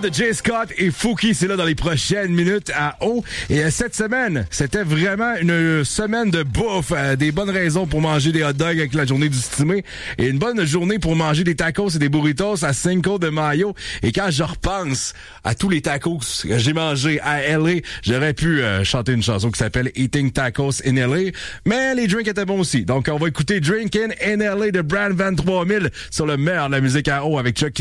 de Jay Scott et Fouki, c'est là dans les prochaines minutes à O. Et cette semaine, c'était vraiment une semaine de bouffe. Des bonnes raisons pour manger des hot dogs avec la journée du stimé. Et une bonne journée pour manger des tacos et des burritos à Cinco de Mayo. Et quand je repense à tous les tacos que j'ai mangés à LA, j'aurais pu chanter une chanson qui s'appelle Eating Tacos in LA. Mais les drinks étaient bons aussi. Donc on va écouter Drinkin' in LA de Brand 23000 sur le meilleur de la musique à O avec Chuck.